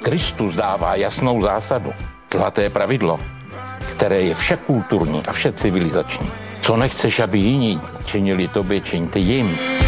Kristus dává jasnou zásadu, zlaté pravidlo, které je všekulturní a všecivilizační. Co nechceš, aby jiní činili tobě, čiňte jim.